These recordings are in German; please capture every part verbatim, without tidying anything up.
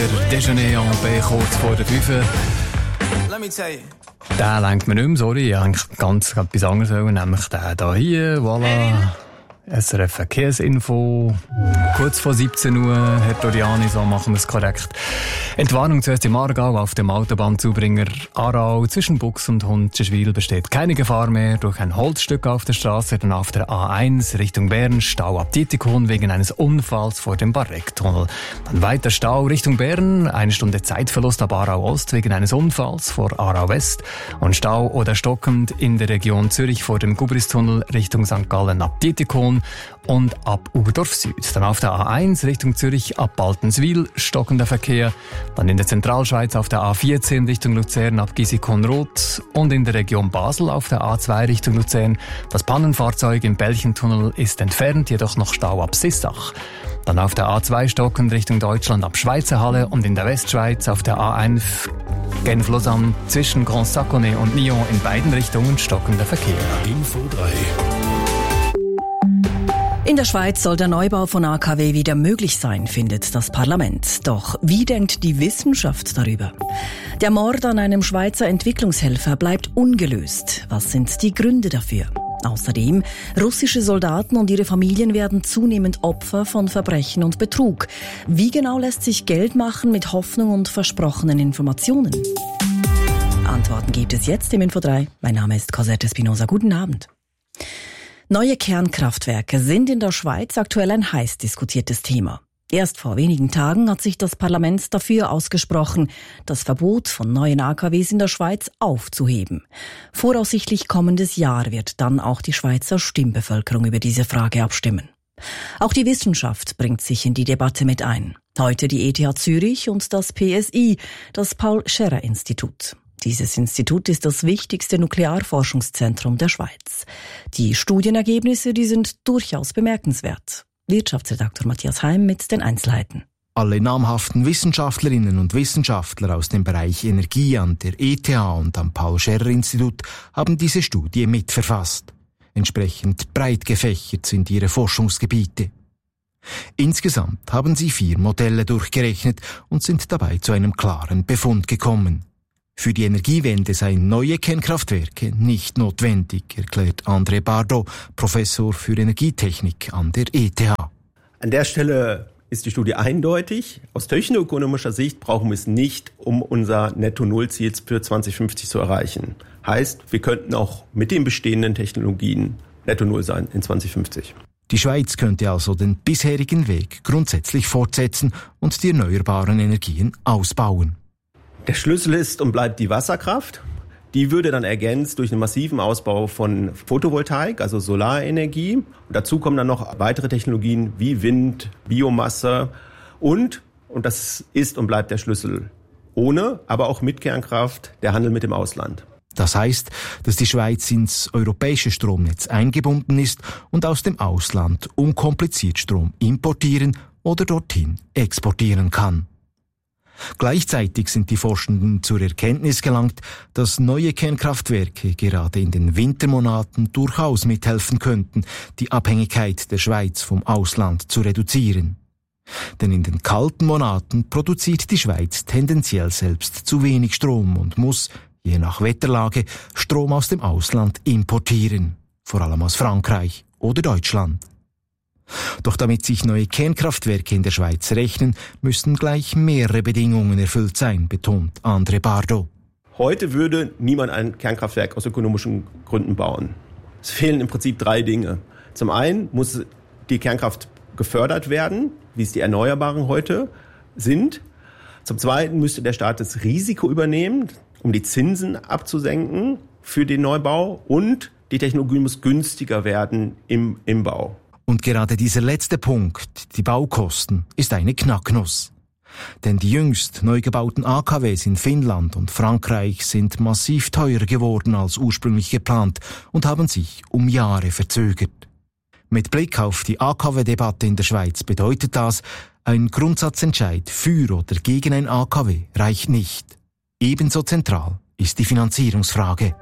Déjeuner en paix kurz vor der fünf. Let me tell you. Den lenkt mir nicht mehr, sorry. Ich wollte eigentlich ganz etwas anderes wollen, nämlich den hier, voilà. S R F Verkehrsinfo. Kurz vor siebzehn Uhr, Herr Doriani, so machen wir es korrekt. Entwarnung zuerst im Aargau auf dem Autobahnzubringer Aarau zwischen Bux und Hundeschwil besteht keine Gefahr mehr durch ein Holzstück auf der Straße, dann auf der A eins Richtung Bern Stau ab Dietikon wegen eines Unfalls vor dem Barrecktunnel. Dann weiter Stau Richtung Bern, eine Stunde Zeitverlust ab Aarau Ost wegen eines Unfalls vor Aarau West und Stau oder stockend in der Region Zürich vor dem Gubristunnel Richtung Sankt Gallen ab Dietikon und ab Ugerdorf Süd. Dann auf der A eins Richtung Zürich ab Baltenswil stockender Verkehr. Dann in der Zentralschweiz auf der A vierzehn Richtung Luzern ab Gisikon-Roth und in der Region Basel auf der A zwei Richtung Luzern. Das Pannenfahrzeug im Belchentunnel ist entfernt, jedoch noch Stau ab Sissach. Dann auf der A zwei stockend Richtung Deutschland ab Schweizerhalle und in der Westschweiz auf der A eins Genf-Lausanne zwischen Grand-Saconnet und Nyon in beiden Richtungen stockender Verkehr. Info drei. In der Schweiz soll der Neubau von A K W wieder möglich sein, findet das Parlament. Doch wie denkt die Wissenschaft darüber? Der Mord an einem Schweizer Entwicklungshelfer bleibt ungelöst. Was sind die Gründe dafür? Außerdem, russische Soldaten und ihre Familien werden zunehmend Opfer von Verbrechen und Betrug. Wie genau lässt sich Geld machen mit Hoffnung und versprochenen Informationen? Antworten gibt es jetzt im Info drei. Mein Name ist Cosette Espinosa. Guten Abend. Neue Kernkraftwerke sind in der Schweiz aktuell ein heiß diskutiertes Thema. Erst vor wenigen Tagen hat sich das Parlament dafür ausgesprochen, das Verbot von neuen A K Ws in der Schweiz aufzuheben. Voraussichtlich kommendes Jahr wird dann auch die Schweizer Stimmbevölkerung über diese Frage abstimmen. Auch die Wissenschaft bringt sich in die Debatte mit ein. Heute die E T H Zürich und das P S I, das Paul-Scherrer-Institut. Dieses Institut ist das wichtigste Nuklearforschungszentrum der Schweiz. Die Studienergebnisse, die sind durchaus bemerkenswert. Wirtschaftsredaktor Matthias Heim mit den Einzelheiten. Alle namhaften Wissenschaftlerinnen und Wissenschaftler aus dem Bereich Energie an der E T H und am Paul-Scherrer-Institut haben diese Studie mitverfasst. Entsprechend breit gefächert sind ihre Forschungsgebiete. Insgesamt haben sie vier Modelle durchgerechnet und sind dabei zu einem klaren Befund gekommen. Für die Energiewende seien neue Kernkraftwerke nicht notwendig, erklärt André Bardot, Professor für Energietechnik an der E T H. An der Stelle ist die Studie eindeutig. Aus technoökonomischer Sicht brauchen wir es nicht, um unser Netto-Null-Ziel für zwanzig fünfzig zu erreichen. Heißt, wir könnten auch mit den bestehenden Technologien Netto-Null sein in zwanzig fünfzig. Die Schweiz könnte also den bisherigen Weg grundsätzlich fortsetzen und die erneuerbaren Energien ausbauen. Der Schlüssel ist und bleibt die Wasserkraft. Die würde dann ergänzt durch einen massiven Ausbau von Photovoltaik, also Solarenergie. Und dazu kommen dann noch weitere Technologien wie Wind, Biomasse und, und das ist und bleibt der Schlüssel, ohne, aber auch mit Kernkraft, der Handel mit dem Ausland. Das heißt, dass die Schweiz ins europäische Stromnetz eingebunden ist und aus dem Ausland unkompliziert Strom importieren oder dorthin exportieren kann. Gleichzeitig sind die Forschenden zur Erkenntnis gelangt, dass neue Kernkraftwerke gerade in den Wintermonaten durchaus mithelfen könnten, die Abhängigkeit der Schweiz vom Ausland zu reduzieren. Denn in den kalten Monaten produziert die Schweiz tendenziell selbst zu wenig Strom und muss, je nach Wetterlage, Strom aus dem Ausland importieren, vor allem aus Frankreich oder Deutschland. Doch damit sich neue Kernkraftwerke in der Schweiz rechnen, müssen gleich mehrere Bedingungen erfüllt sein, betont André Bardot. Heute würde niemand ein Kernkraftwerk aus ökonomischen Gründen bauen. Es fehlen im Prinzip drei Dinge. Zum einen muss die Kernkraft gefördert werden, wie es die Erneuerbaren heute sind. Zum zweiten müsste der Staat das Risiko übernehmen, um die Zinsen abzusenken für den Neubau. Und die Technologie muss günstiger werden im, im Bau. Und gerade dieser letzte Punkt, die Baukosten, ist eine Knacknuss. Denn die jüngst neu gebauten A K Ws in Finnland und Frankreich sind massiv teurer geworden als ursprünglich geplant und haben sich um Jahre verzögert. Mit Blick auf die A K W-Debatte in der Schweiz bedeutet das, ein Grundsatzentscheid für oder gegen ein A K W reicht nicht. Ebenso zentral ist die Finanzierungsfrage.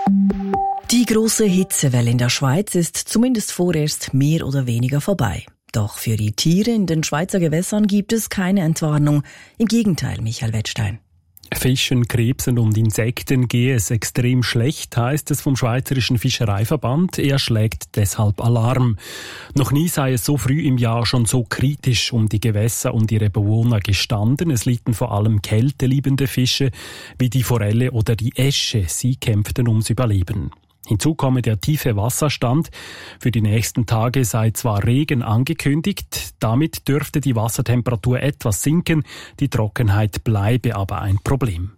Die große Hitzewelle in der Schweiz ist zumindest vorerst mehr oder weniger vorbei. Doch für die Tiere in den Schweizer Gewässern gibt es keine Entwarnung. Im Gegenteil, Michael Wettstein. Fischen, Krebsen und Insekten gehe es extrem schlecht, heißt es vom Schweizerischen Fischereiverband. Er schlägt deshalb Alarm. Noch nie sei es so früh im Jahr schon so kritisch um die Gewässer und ihre Bewohner gestanden. Es litten vor allem kälteliebende Fische wie die Forelle oder die Äsche. Sie kämpften ums Überleben. Hinzu komme der tiefe Wasserstand. Für die nächsten Tage sei zwar Regen angekündigt, damit dürfte die Wassertemperatur etwas sinken, die Trockenheit bleibe aber ein Problem.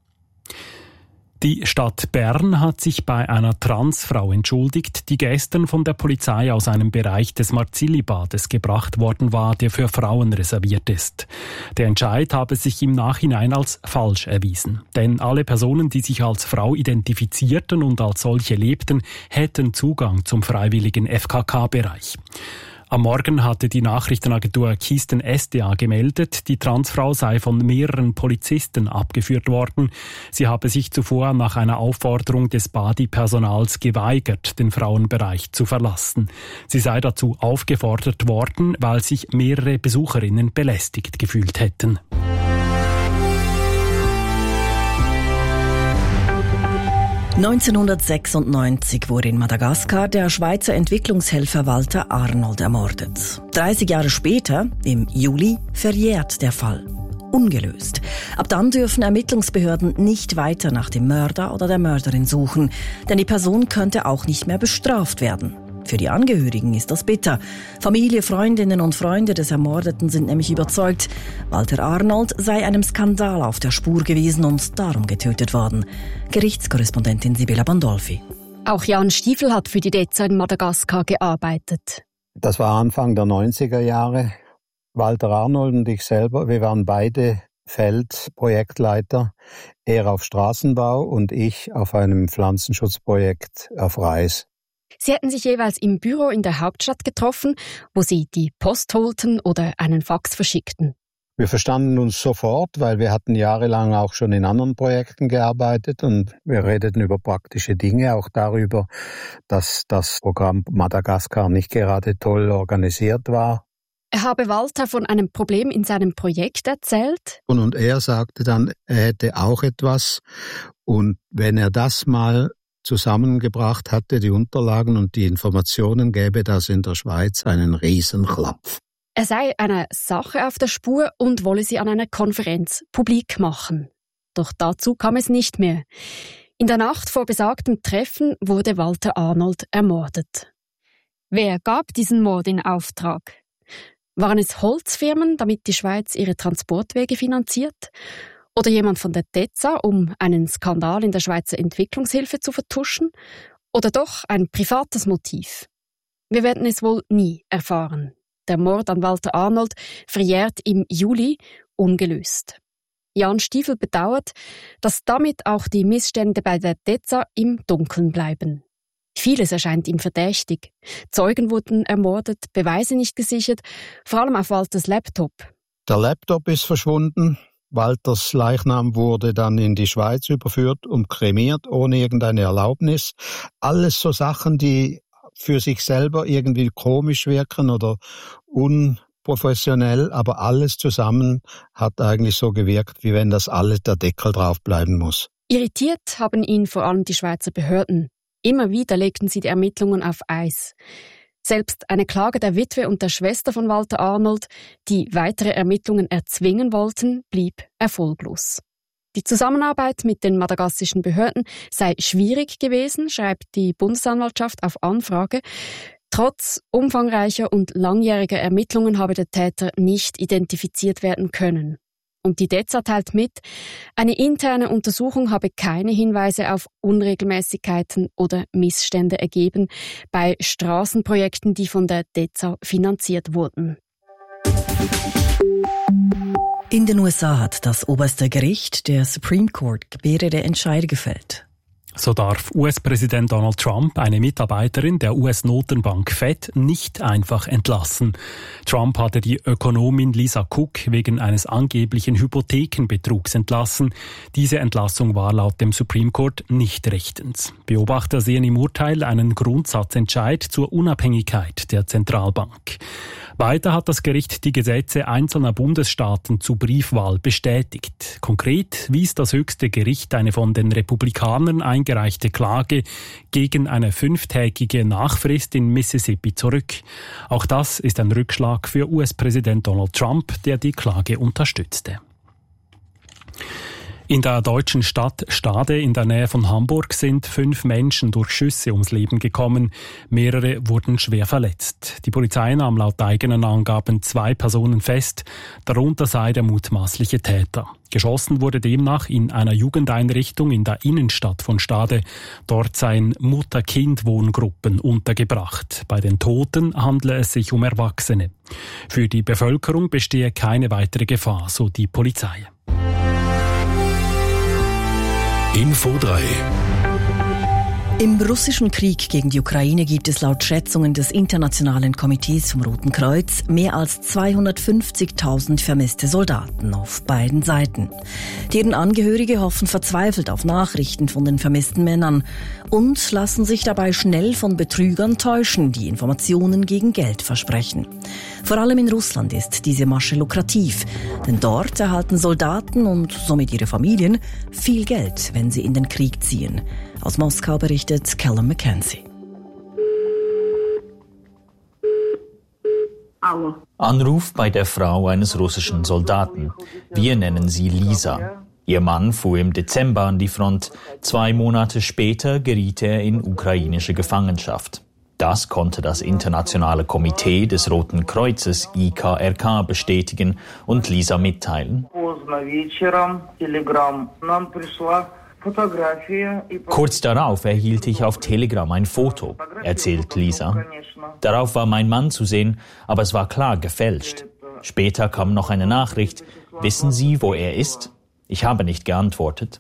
Die Stadt Bern hat sich bei einer Transfrau entschuldigt, die gestern von der Polizei aus einem Bereich des Marzilli-Bades gebracht worden war, der für Frauen reserviert ist. Der Entscheid habe sich im Nachhinein als falsch erwiesen. Denn alle Personen, die sich als Frau identifizierten und als solche lebten, hätten Zugang zum freiwilligen F K K-Bereich. Am Morgen hatte die Nachrichtenagentur Kisten S D A gemeldet, die Transfrau sei von mehreren Polizisten abgeführt worden. Sie habe sich zuvor nach einer Aufforderung des Badi-Personals geweigert, den Frauenbereich zu verlassen. Sie sei dazu aufgefordert worden, weil sich mehrere Besucherinnen belästigt gefühlt hätten. neunzehnhundertsechsundneunzig wurde in Madagaskar der Schweizer Entwicklungshelfer Walter Arnold ermordet. dreißig Jahre später, im Juli, verjährt der Fall. Ungelöst. Ab dann dürfen Ermittlungsbehörden nicht weiter nach dem Mörder oder der Mörderin suchen, denn die Person könnte auch nicht mehr bestraft werden. Für die Angehörigen ist das bitter. Familie, Freundinnen und Freunde des Ermordeten sind nämlich überzeugt, Walter Arnold sei einem Skandal auf der Spur gewesen und darum getötet worden. Gerichtskorrespondentin Sibylla Bandolfi. Auch Jan Stiefel hat für die DEZA in Madagaskar gearbeitet. Das war Anfang der neunziger Jahre. Walter Arnold und ich selber, wir waren beide Feldprojektleiter. Er auf Straßenbau und ich auf einem Pflanzenschutzprojekt auf Reis. Sie hätten sich jeweils im Büro in der Hauptstadt getroffen, wo sie die Post holten oder einen Fax verschickten. Wir verstanden uns sofort, weil wir hatten jahrelang auch schon in anderen Projekten gearbeitet und wir redeten über praktische Dinge, auch darüber, dass das Programm Madagaskar nicht gerade toll organisiert war. Er habe Walter von einem Problem in seinem Projekt erzählt. Und, und er sagte dann, er hätte auch etwas und wenn er das mal zusammengebracht hatte, die Unterlagen und die Informationen, gäbe das in der Schweiz einen Riesenklapf. Er sei einer Sache auf der Spur und wolle sie an einer Konferenz publik machen. Doch dazu kam es nicht mehr. In der Nacht vor besagtem Treffen wurde Walter Arnold ermordet. Wer gab diesen Mord in Auftrag? Waren es Holzfirmen, damit die Schweiz ihre Transportwege finanziert? Oder jemand von der DEZA, um einen Skandal in der Schweizer Entwicklungshilfe zu vertuschen? Oder doch ein privates Motiv? Wir werden es wohl nie erfahren. Der Mord an Walter Arnold verjährt im Juli ungelöst. Jan Stiefel bedauert, dass damit auch die Missstände bei der DEZA im Dunkeln bleiben. Vieles erscheint ihm verdächtig. Zeugen wurden ermordet, Beweise nicht gesichert, vor allem auf Walters Laptop. Der Laptop ist verschwunden. Walters Leichnam wurde dann in die Schweiz überführt und kremiert, ohne irgendeine Erlaubnis. Alles so Sachen, die für sich selber irgendwie komisch wirken oder unprofessionell, aber alles zusammen hat eigentlich so gewirkt, wie wenn das alles der Deckel drauf bleiben muss. Irritiert haben ihn vor allem die Schweizer Behörden. Immer wieder legten sie die Ermittlungen auf Eis. Selbst eine Klage der Witwe und der Schwester von Walter Arnold, die weitere Ermittlungen erzwingen wollten, blieb erfolglos. Die Zusammenarbeit mit den madagassischen Behörden sei schwierig gewesen, schreibt die Bundesanwaltschaft auf Anfrage. Trotz umfangreicher und langjähriger Ermittlungen habe der Täter nicht identifiziert werden können. Und die DEZA teilt mit, eine interne Untersuchung habe keine Hinweise auf Unregelmäßigkeiten oder Missstände ergeben bei Straßenprojekten, die von der DEZA finanziert wurden. In den U S A hat das oberste Gericht, der Supreme Court, mehrere Entscheide gefällt. So darf U S-Präsident Donald Trump eine Mitarbeiterin der U S-Notenbank Fed nicht einfach entlassen. Trump hatte die Ökonomin Lisa Cook wegen eines angeblichen Hypothekenbetrugs entlassen. Diese Entlassung war laut dem Supreme Court nicht rechtens. Beobachter sehen im Urteil einen Grundsatzentscheid zur Unabhängigkeit der Zentralbank. Weiter hat das Gericht die Gesetze einzelner Bundesstaaten zur Briefwahl bestätigt. Konkret wies das höchste Gericht eine von den Republikanern eingereichte Klage gegen eine fünftägige Nachfrist in Mississippi zurück. Auch das ist ein Rückschlag für U S-Präsident Donald Trump, der die Klage unterstützte. In der deutschen Stadt Stade in der Nähe von Hamburg sind fünf Menschen durch Schüsse ums Leben gekommen. Mehrere wurden schwer verletzt. Die Polizei nahm laut eigenen Angaben zwei Personen fest, darunter sei der mutmaßliche Täter. Geschossen wurde demnach in einer Jugendeinrichtung in der Innenstadt von Stade. Dort seien Mutter-Kind-Wohngruppen untergebracht. Bei den Toten handle es sich um Erwachsene. Für die Bevölkerung bestehe keine weitere Gefahr, so die Polizei. Info drei. Im russischen Krieg gegen die Ukraine gibt es laut Schätzungen des Internationalen Komitees zum Roten Kreuz mehr als zweihundertfünfzigtausend vermisste Soldaten auf beiden Seiten. Deren Angehörige hoffen verzweifelt auf Nachrichten von den vermissten Männern und lassen sich dabei schnell von Betrügern täuschen, die Informationen gegen Geld versprechen. Vor allem in Russland ist diese Masche lukrativ, denn dort erhalten Soldaten und somit ihre Familien viel Geld, wenn sie in den Krieg ziehen. Aus Moskau berichtet Callum McKenzie. Anruf bei der Frau eines russischen Soldaten. Wir nennen sie Lisa. Ihr Mann fuhr im Dezember an die Front. Zwei Monate später geriet er in ukrainische Gefangenschaft. Das konnte das Internationale Komitee des Roten Kreuzes I K R K bestätigen und Lisa mitteilen. Kurz darauf erhielt ich auf Telegram ein Foto, erzählt Lisa. Darauf war mein Mann zu sehen, aber es war klar gefälscht. Später kam noch eine Nachricht. Wissen Sie, wo er ist? Ich habe nicht geantwortet.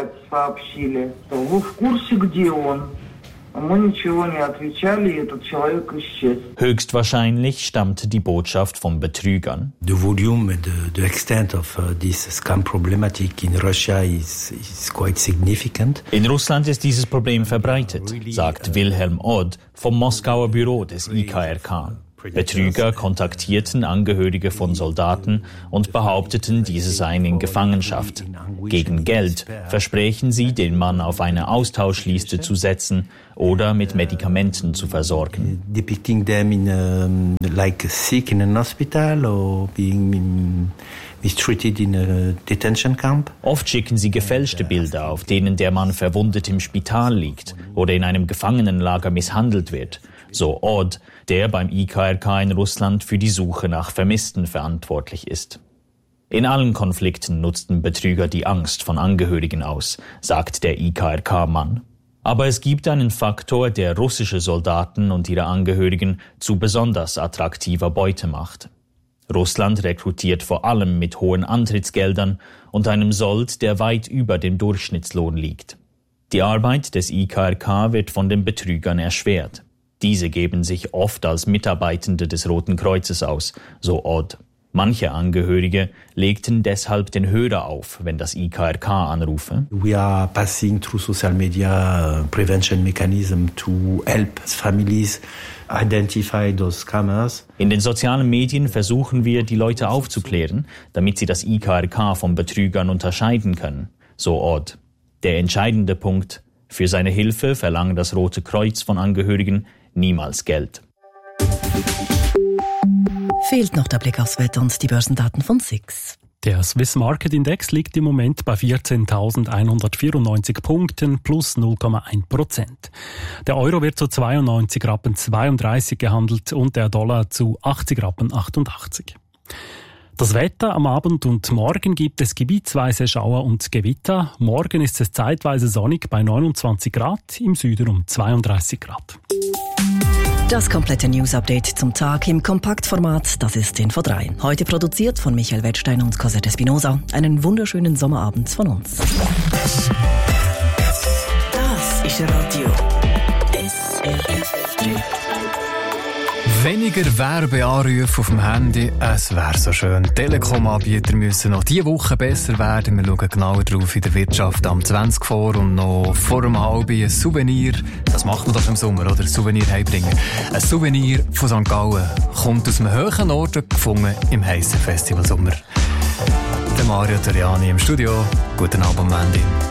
Höchstwahrscheinlich stammte die Botschaft von Betrügern. The volume and the, the extent of uh, this scam problematic in Russia is, is quite significant. In Russland ist dieses Problem verbreitet, sagt Wilhelm Odd vom Moskauer Büro des I K R K. Betrüger kontaktierten Angehörige von Soldaten und behaupteten, diese seien in Gefangenschaft. Gegen Geld versprechen sie, den Mann auf eine Austauschliste zu setzen oder mit Medikamenten zu versorgen. Depicting them in um, like sick in an hospital or being mistreated in a detention camp. Oft schicken sie gefälschte Bilder, auf denen der Mann verwundet im Spital liegt oder in einem Gefangenenlager misshandelt wird. So Odd, der beim I K R K in Russland für die Suche nach Vermissten verantwortlich ist. In allen Konflikten nutzten Betrüger die Angst von Angehörigen aus, sagt der I K R K-Mann. Aber es gibt einen Faktor, der russische Soldaten und ihre Angehörigen zu besonders attraktiver Beute macht. Russland rekrutiert vor allem mit hohen Antrittsgeldern und einem Sold, der weit über dem Durchschnittslohn liegt. Die Arbeit des I K R K wird von den Betrügern erschwert. Diese geben sich oft als Mitarbeitende des Roten Kreuzes aus, so Odd. Manche Angehörige legten deshalb den Hörer auf, wenn das I K R K anrufe. We are passing through social media uh, prevention mechanism to help families identify those scammers. In den sozialen Medien versuchen wir, die Leute aufzuklären, damit sie das I K R K von Betrügern unterscheiden können, so Odd. Der entscheidende Punkt: Für seine Hilfe verlangt das Rote Kreuz von Angehörigen niemals Geld. Fehlt noch der Blick aufs Wetter und die Börsendaten von S I X. Der Swiss Market Index liegt im Moment bei vierzehntausendeinhundertvierundneunzig Punkten plus null Komma eins Prozent. Der Euro wird zu zweiundneunzig Rappen zweiunddreißig gehandelt und der Dollar zu achtzig Rappen achtundachtzig. Das Wetter am Abend und morgen gibt es gebietsweise Schauer und Gewitter. Morgen ist es zeitweise sonnig bei neunundzwanzig Grad, im Süden um zweiunddreißig Grad. Das komplette News-Update zum Tag im Kompaktformat, das ist Info drei. Heute produziert von Michael Wettstein und Cosette Espinosa. Einen wunderschönen Sommerabend von uns. Das ist Radio S R F drei. Weniger Werbeanrufe auf dem Handy, es wäre so schön. Telekom-Anbieter müssen noch diese Woche besser werden. Wir schauen genauer drauf in der Wirtschaft am zwanzig vor und noch vor einem halben ein Souvenir. Das macht man doch im Sommer, oder? Ein Souvenir heimbringen. Ein Souvenir von Sankt Gallen kommt aus einem hohen Ort, gefunden im heissen Festivalsommer. Der Mario Toriani im Studio. Guten Abend, Mandy.